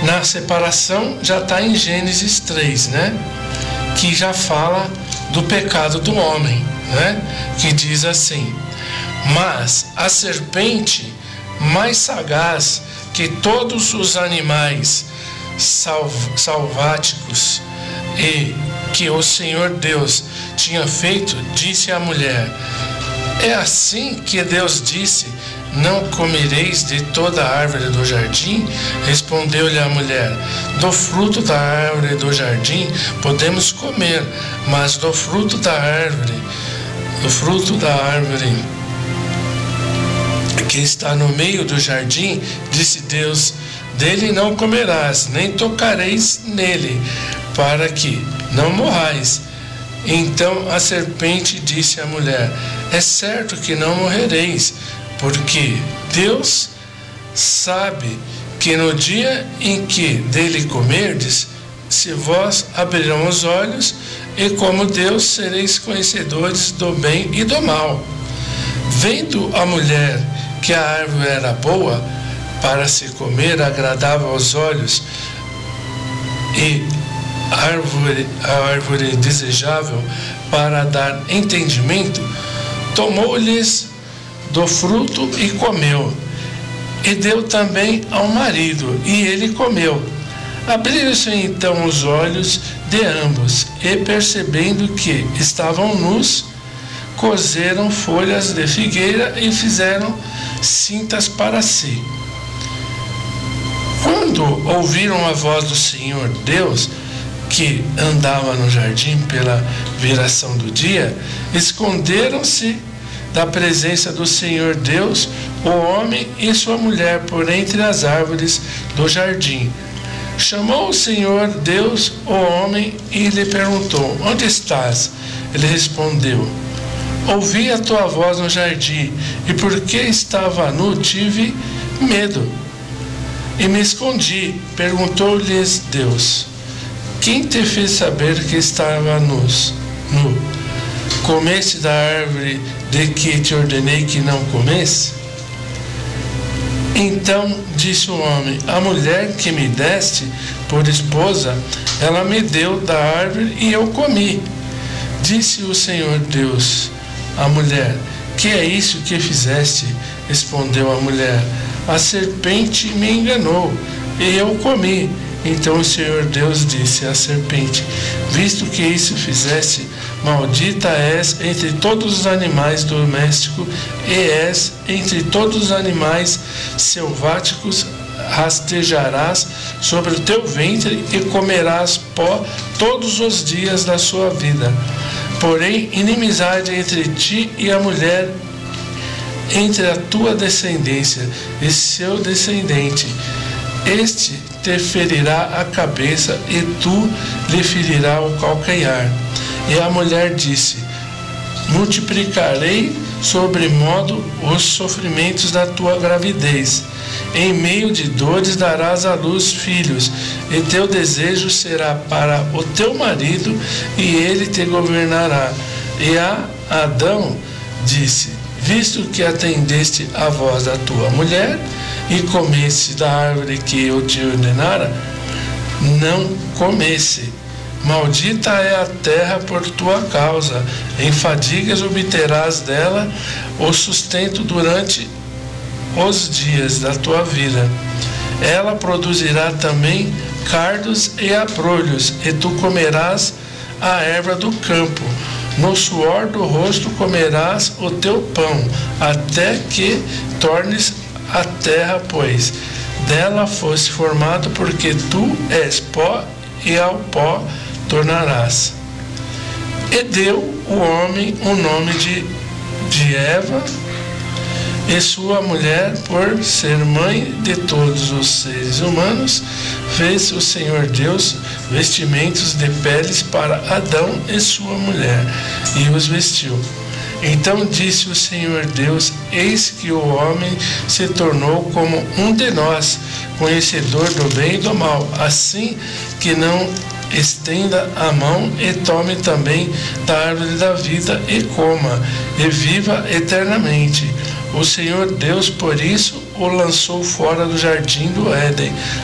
Na separação já está em Gênesis 3, né? Que já fala do pecado do homem, né? Que diz assim: mas a serpente, mais sagaz que todos os animais salváticos e que o Senhor Deus tinha feito, disse à mulher: é assim que Deus disse: não comereis de toda a árvore do jardim? Respondeu-lhe a mulher: do fruto da árvore do jardim podemos comer, mas do fruto da árvore que está no meio do jardim, disse Deus: dele não comerás, nem tocareis nele, para que não morrais. Então a serpente disse à mulher: é certo que não morrereis, porque Deus sabe que no dia em que dele comerdes, se vós abrirão os olhos, e como Deus sereis conhecedores do bem e do mal. Vendo a mulher que a árvore era boa para se comer, agradável aos olhos, e a árvore desejável para dar entendimento, tomou-lhes do fruto e comeu, e deu também ao marido, e ele comeu. Abriram-se então os olhos de ambos, e percebendo que estavam nus, coseram folhas de figueira e fizeram cintas para si. Quando ouviram a voz do Senhor Deus, que andava no jardim pela viração do dia, esconderam-se da presença do Senhor Deus, o homem e sua mulher, por entre as árvores do jardim. Chamou o Senhor Deus o homem e lhe perguntou: onde estás? Ele respondeu: ouvi a tua voz no jardim, e porque estava nu, tive medo e me escondi. Perguntou-lhes Deus: quem te fez saber que estava nu? Comeste da árvore de que te ordenei que não comesse? Então disse o homem: a mulher que me deste por esposa, ela me deu da árvore e eu comi. Disse o Senhor Deus à mulher: que é isso que fizeste? Respondeu a mulher: a serpente me enganou e eu comi. Então o Senhor Deus disse à serpente: visto que isso fizeste, maldita és entre todos os animais domésticos e és entre todos os animais selváticos, rastejarás sobre o teu ventre e comerás pó todos os dias da sua vida. Porém, inimizade entre ti e a mulher, entre a tua descendência e seu descendente. Este te ferirá a cabeça e tu lhe ferirá o calcanhar. E a mulher disse: multiplicarei sobremodo os sofrimentos da tua gravidez. Em meio de dores darás à luz filhos, e teu desejo será para o teu marido, e ele te governará. E a Adão disse: visto que atendeste à voz da tua mulher, e comeste da árvore que eu te ordenara, não comesse. Maldita é a terra por tua causa, em fadigas obterás dela o sustento durante os dias da tua vida. Ela produzirá também cardos e abrolhos, e tu comerás a erva do campo. No suor do rosto comerás o teu pão, até que tornes a terra, pois dela foste formado, porque tu és pó, e ao pó tornarás. E deu o homem o nome de Eva, e sua mulher, por ser mãe de todos os seres humanos, fez o Senhor Deus vestimentos de peles para Adão e sua mulher, e os vestiu. Então disse o Senhor Deus: eis que o homem se tornou como um de nós, conhecedor do bem e do mal, assim que não estenda a mão e tome também da árvore da vida e coma, e viva eternamente. O Senhor Deus, por isso, o lançou fora do jardim do Éden,